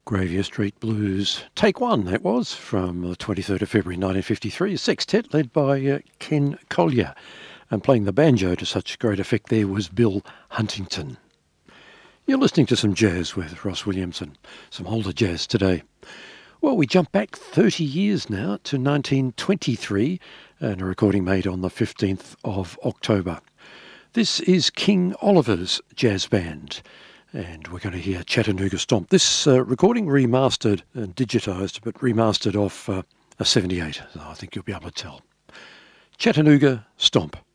Gravia Street Blues, take one, that was, from the 23rd of February 1953, a sextet led by Ken Collier, and playing the banjo to such great effect there was Bill Huntington. You're listening to some jazz with Ross Williamson, some older jazz today. Well, we jump back 30 years now to 1923, and a recording made on the 15th of October. This is King Oliver's jazz band, and we're going to hear Chattanooga Stomp. This recording remastered and digitised, but remastered off a 78, I think you'll be able to tell. Chattanooga Stomp.